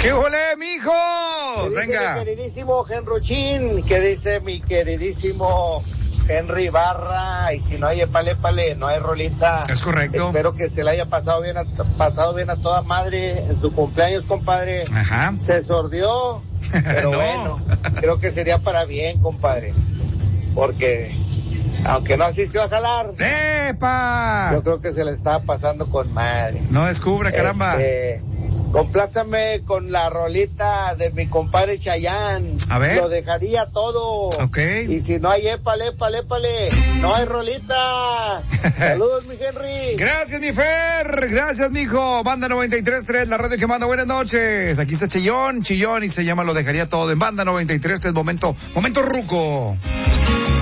¡Qué jole, mijos! Venga. Mi queridísimo Henruchín, que dice mi queridísimo Henry Barra, y si no hay épale, no hay rolita. Es correcto. Espero que se le haya pasado bien a toda madre en su cumpleaños, compadre. Ajá. Se sordió, pero No. bueno, creo que sería para bien, compadre. Porque, aunque no asistió a jalar, ¡epa! yo creo que se le estaba pasando con madre. No descubra, caramba. Complázame con la rolita de mi compadre Chayán. A ver. Lo dejaría todo. Ok. Y si no hay épale, no hay rolita. Saludos, mi Henry. Gracias, mi Fer. Gracias, mijo. Banda 93.3, la radio que manda. Buenas noches. Aquí está Chillón, y se llama Lo dejaría todo en Banda 93.3. Momento ruco.